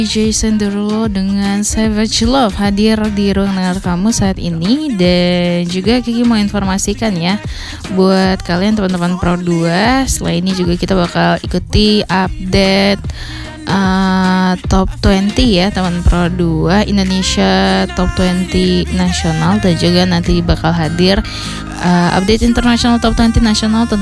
Jason Derulo dengan Savage Love hadir di ruang dengar kamu saat ini. Dan juga Kiki mau informasikan ya, buat kalian teman-teman Pro 2, setelah ini juga kita bakal ikuti update Top 20 ya teman Pro 2 Indonesia Top 20 nasional, dan juga nanti bakal hadir update internasional Top 20 nasional